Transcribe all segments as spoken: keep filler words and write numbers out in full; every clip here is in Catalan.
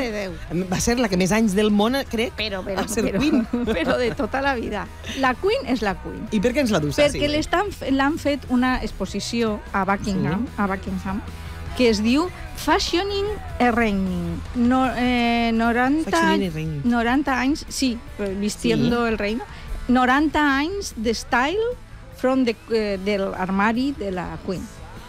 de Déu. Va ser la que més anys del món, crec, Però, però, a ser però, Queen. però de tota la vida. La Queen és la Queen. I per què ens la dus? Perquè l'estan- l'han fet una exposició a Buckingham, Sí. a Buckingham, que es diu Fashioning a Reigning. No, eh, noranta, Fashioning a Reigning. noranta anys, sí, vistiendo Sí. el reino. noranta anys de style from the, eh, del armari de la Queen.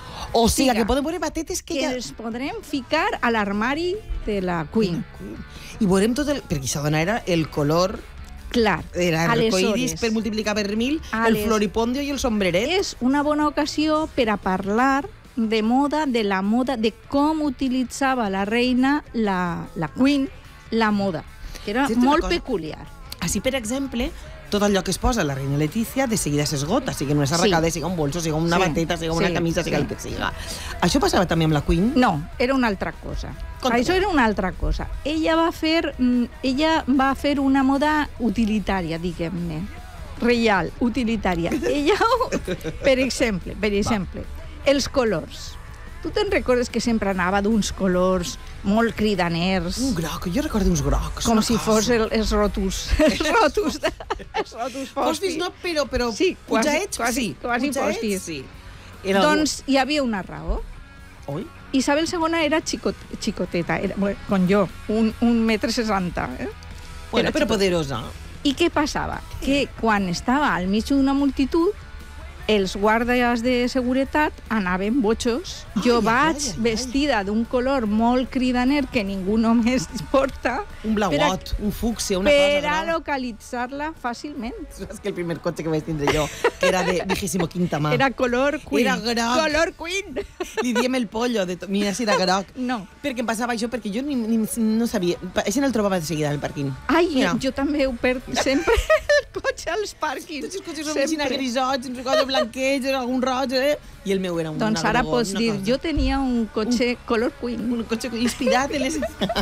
O sigui, Siga. que poden veure batetes que, Que ja... els podrem ficar a l'armari de la Queen. I veurem tot el... Perquè això dona era el color... Clar, Era arcoiris aleshores, per multiplicar per mil, el Ales- floripondio i el sombreret. és una bona ocasió per a parlar de moda, de la moda, de com utilitzava la reina, la, la Queen, la moda, que era Dir-te una molt cosa. peculiar. Així, per exemple, tot allò que es posa la reina Letícia de seguida s'esgota, sigui una sarracada, Sí. siga un bolso, siga una Sí, bateta, siga una sí, camisa, siga sí. el que siga. Això passava també amb la Queen? No, era una altra cosa. Conta-me. Això era una altra cosa. Ella va fer, mm, ella va fer una moda utilitària, diguem-ne. Reial, utilitària. Ella, per exemple, per exemple, els colors. Tu te'n recordes que sempre anava d'uns colors molt cridaners? Un groc, jo recordo uns grocs. Com una si cosa. fos el, els rotus. Els rotus. De, els rotus Postis fostis. no, però, però Sí, quasi- putjaets, quasi- sí. quasi Putjaets, postis. sí. Era Doncs hi havia una raó. Oi? Isabel segona era xicot, xicoteta, era, bueno, com jo, un, un metre seixanta. Eh? Bueno, Era però xicot. poderosa. I què passava? Que quan estava al mig d'una multitud, els guàrdies de seguretat anaven botxos. Jo Ai, vaig ai, ai, ai. vestida d'un color molt cridaner que ningú només porta Un per a- blauot, un fúcsia, una per cosa a groga. localitzar-la fàcilment. És que el primer cotxe que vaig tindre jo, que era de vigésimo quinta mà. Era color Queen. Era groc. Color Queen. Li diem el pollo, de to... mira si era groc. No. Perquè em passava això, perquè jo ni, ni, no sabia... Això no el trobava de seguida al pàrquing. Ai, Mira. jo també ho perdo sempre el cotxe als pàrquings. Tots els cotxes són així grisots, uns cotxes blanquets, algun roig, eh? I el meu era un Doncs ara agregó, pots una dir, cosa. jo tenia un cotxe color Queen. Un cotxe inspirat en les...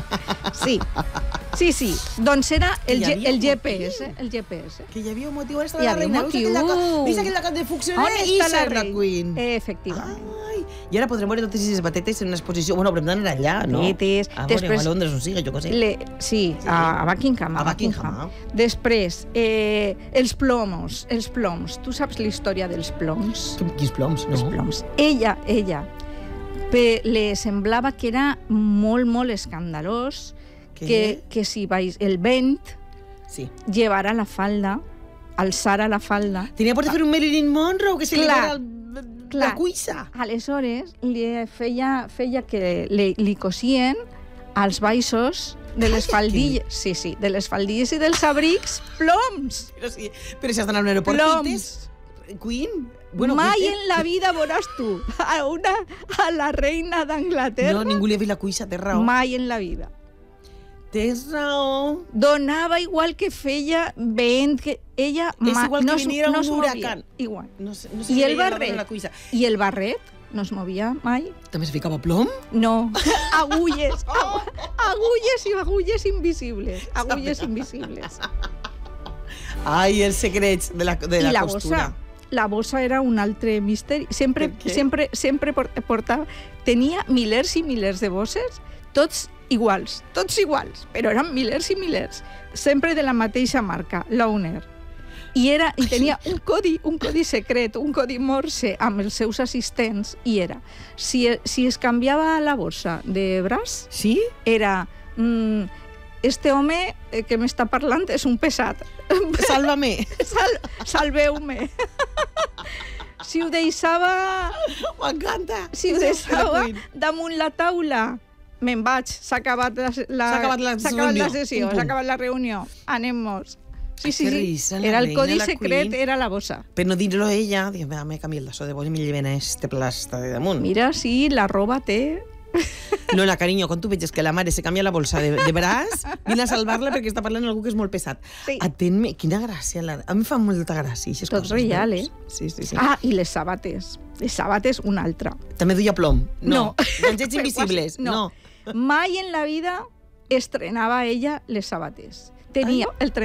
Sí, sí, sí. Doncs era el, Hi G, havia el un G P S, motiu. el G P S. Que hi havia un motiu, on Hi estava la havia un reina. motiu. Vist aquell lacat de funcionar On i està la ser la reina? Queen. Efectivament. Ai, i ara podrem veure totes aquestes batetes en una exposició. Bueno, haurem d'anar allà, no? Batetes. A, veure, Després- a Londres, on sigui, jo què sé. Le, sí, a, a Buckingham. A Buckingham. Després, eh, els plomos, els ploms. Tu saps la història dels ploms? Quins ploms, no? Els ploms. Ella, ella, pe, le semblava que era molt, molt escandalós Què? que, que si vais, el vent Sí. llevara la falda, alçara la falda. Tenia por de fer un Marilyn Monroe, que se li Clar, veia el- clar. la cuissa. Aleshores, li feia, feia que li, li cosien als baixos de les Calla, faldilles, sí, sí, de les faldilles i dels abrics, ploms. Però, sí, però si has d'anar a un aeroport, Ploms. pintes, Queen... Bueno, Mai pintes- en la vida veuràs tu a, una, a la reina d'Anglaterra. No, ningú li ha vist la cuissa, té raó. Mai en la vida. Tens raó. Donava igual que feia vent, que ella És ma- igual que no, es- viniera no un es movia. huracán. Igual. No sé, no sé I si el veia la barret? dona La cuissa. I el barret no es movia mai. També es ficava plom? No, agulles, agu agulles i agulles invisibles, agulles invisibles. Ai, els secrets de la, de la I la costura. bossa, la bossa era un altre misteri. Sempre, Per què? sempre, sempre por- portava, tenia milers i milers de bosses, tots iguals, tots iguals, però eren milers i milers, sempre de la mateixa marca, l'Owner. I, era, I tenia un codi, un codi secret, un codi morse amb els seus assistents, i era, si, si es canviava la bossa de braç, Sí? era... Mm, este home eh, que m'està parlant és un pesat. Sálvame. Sal, salveu-me. Si ho deixava, M'encanta. si ho deixava damunt la taula, me'n vaig, s'ha acabat la, la, S'ha acabat la s'ha acabat reunió. la sessió, Pum, pum. s'ha acabat la reunió, anem-nos. Sí, Ai, sí, que sí. risa, la Era el reina, codi la secret, Queen. era la bossa. Per no dir-lo a ella, dic, me he canviat d'això de bossa i me lleven este plasta de damunt. Mira, sí, la roba té... Lola, carinyo, quan tu veges que la mare se canvia la bolsa de, de braç, vine a salvar-la perquè està parlant algú que és molt pesat. Sí. Atén-me, quina gràcia. La... A mi fa molta gràcia, aquestes Tot coses. reial, veus? eh? Sí, sí, sí. Ah, i les sabates. Les sabates, una altra. També duia plom. No. No. Ganxets invisibles. No. No. Mai en la vida estrenava ella les sabates. Tenia el